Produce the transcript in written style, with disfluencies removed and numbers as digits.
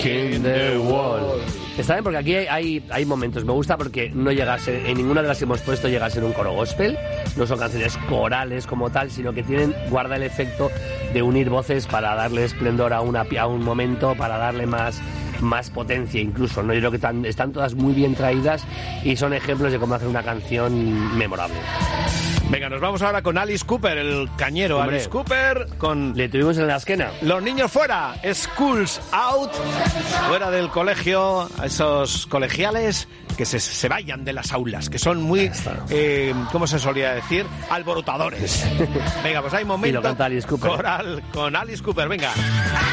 in the world. Está bien porque aquí hay momentos. Me gusta porque no llega a ser, en ninguna de las que hemos puesto llega a ser un coro gospel. No son canciones corales como tal, sino que guarda el efecto de unir voces para darle esplendor a un momento, para darle más potencia incluso, ¿no? Yo creo que están todas muy bien traídas y son ejemplos de cómo hacer una canción memorable. Venga, nos vamos ahora con Alice Cooper, el cañero. Hombre, Alice Cooper con... Le tuvimos en la esquena. Los niños fuera, schools out, fuera del colegio, a esos colegiales que se vayan de las aulas, que son muy, ¿cómo se solía decir? Alborotadores. Venga, pues hay momento Alice Cooper. coral con Alice Cooper, venga.